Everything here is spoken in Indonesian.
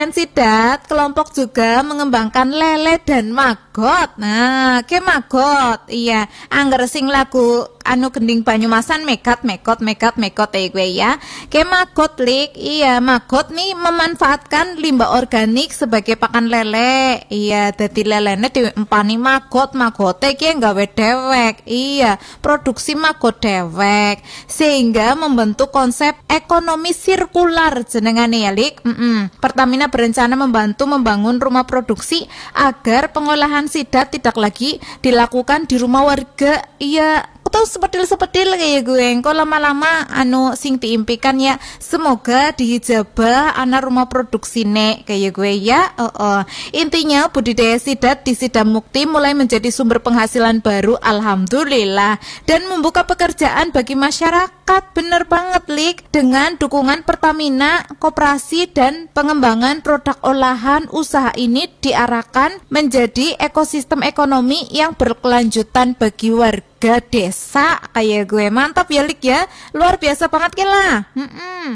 Sidat, kelompok juga mengembangkan lele dan maggot. Nah, ke maggot. Iya, angger sing lagu anu gending Banyumasan mekat gue ya. Ke maggot lik. Iya, maggot nih memanfaatkan limbah organik sebagai pakan lele. Iya, dadi lelene diempani magote ki gawe dewek. Iya, produksi maggot dewek sehingga membentuk konsep ekonomi sirkular jenengane ya lik. Pertamina berencana membantu membangun rumah produksi agar pengolahan sidat tidak lagi dilakukan di rumah warga. Iya, atau sepetil-sepetil kayak gue. Kok lama-lama anu sing diimpikan ya semoga dihijabah anak rumah produksi nek kayak gue ya. Intinya budidaya sidat di Sidamukti mulai menjadi sumber penghasilan baru, alhamdulillah, dan membuka pekerjaan bagi masyarakat. Bener banget lik, dengan dukungan Pertamina, koperasi dan pengembangan produk olahan, usaha ini diarahkan menjadi ekosistem ekonomi yang berkelanjutan bagi warga desa kayak gue. Mantap ya lik ya, luar biasa banget lah.